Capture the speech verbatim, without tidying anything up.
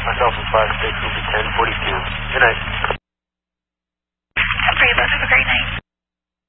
Myself and five six will be ten forty-two. Good night. ten forty, have a great night.